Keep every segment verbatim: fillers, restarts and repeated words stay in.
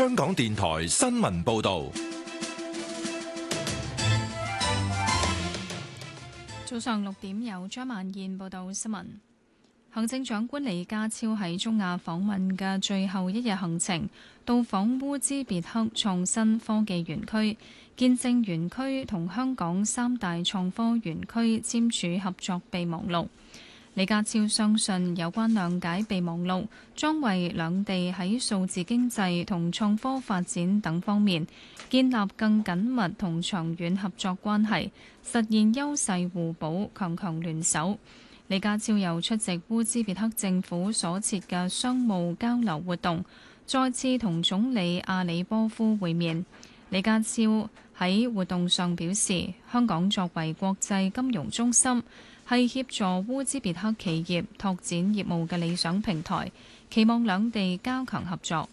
香港電台新聞報道。 早上六點有張曼燕報道新聞。行政長官李家超喺中亞訪問嘅最後一日行程，到訪烏茲別克創新科技園區，見證園區同香港三大創科園區簽署合作備忘錄。李家超相信有關諒解備忘錄將為兩地喺數字經濟同創科發展等方面建立更緊密同長遠合作關係，實現優勢互補、強強聯手。李家超又出席烏茲別克政府所設嘅商務交流活動，再次同總理阿里波夫會面。李家超喺活動上表示，香港作為國際金融中心，係協助烏茲別克企業拓展業務嘅理想平台，期望兩地加強合作。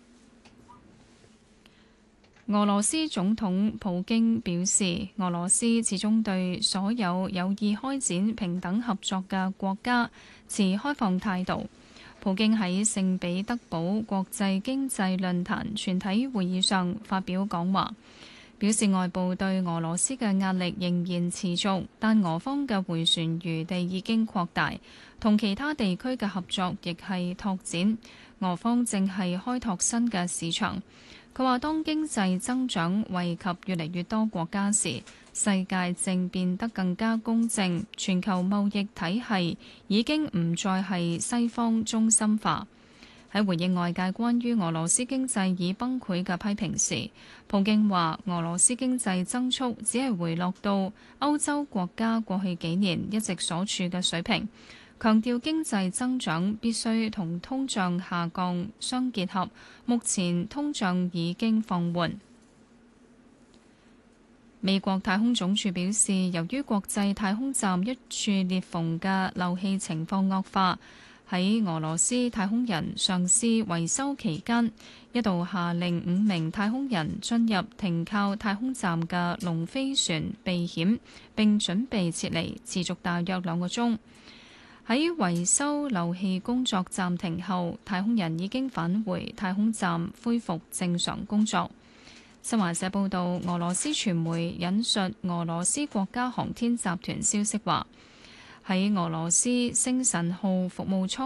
俄羅斯總統普京表示，俄羅斯始終對所有有意開展平等合作嘅國家持開放態度。普京喺聖彼得堡國際經濟論壇全體會議上發表講話，表示外部對俄羅斯嘅壓力仍然持續，但俄方嘅迴旋餘地已經擴大，同其他地區嘅合作亦係拓展。俄方正係開拓新嘅市場。佢話：當經濟增長惠及越嚟越多國家時，世界正變得更加公正，全球貿易體系已經唔再係西方中心化。喺回應外界關於俄羅斯經濟已崩潰嘅批評時，普京話：俄羅斯經濟增速只係回落到歐洲國家過去幾年一直所處嘅水平。強調經濟增長必須同通脹下降相結合，目前通脹已經放緩。美國太空總署表示，由於國際太空站一處裂縫嘅漏氣情況惡化，喺俄羅斯太空人嘗試維修期間，一度下令五名太空人進入停靠太空站嘅龍飛船避險，並準備撤離，持續大約兩個鐘。喺維修漏氣工作暫停後，太空人已經返回太空站，恢復正常工作。新華社報道，俄羅斯傳媒引述俄羅斯國家航天集團消息話，喺俄羅斯星神號服務艙